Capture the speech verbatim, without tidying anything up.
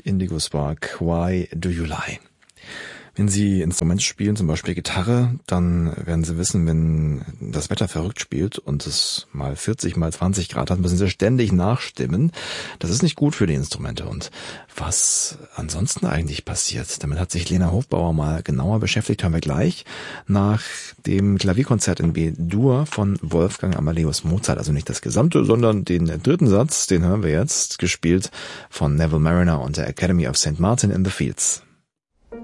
Indigo Spark, Why Do You Lie? Wenn Sie Instrumente spielen, zum Beispiel Gitarre, dann werden Sie wissen, wenn das Wetter verrückt spielt und es mal vierzig, mal zwanzig Grad hat, müssen Sie ständig nachstimmen. Das ist nicht gut für die Instrumente. Und was ansonsten eigentlich passiert, damit hat sich Lena Hofbauer mal genauer beschäftigt, hören wir gleich nach dem Klavierkonzert in B-Dur von Wolfgang Amadeus Mozart. Also nicht das gesamte, sondern den dritten Satz, den hören wir jetzt, gespielt von Neville Marriner und der Academy of Saint Martin in the Fields.